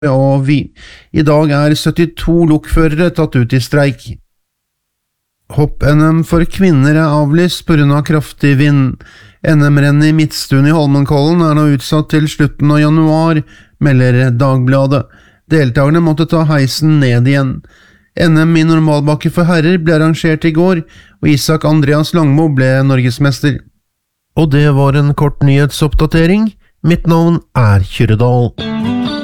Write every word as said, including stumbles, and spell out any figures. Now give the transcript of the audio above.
og vi. I dag er syttito lokførere tatt ut i streik. Hopp-N M for kvinner er avlyst på grunn av kraftig vind. N M-rennet i Midtstuen i Holmenkollen er nå utsatt til slutten av januar, melder Dagbladet. Deltakerne måtte ta heisen ned igjen. N M i normalbakke for herrer ble arrangert i går, og Isak Andreas Langmo ble norgesmester. Og det var en kort nyhetsoppdatering. Mitt navn er Kyrre Dahl.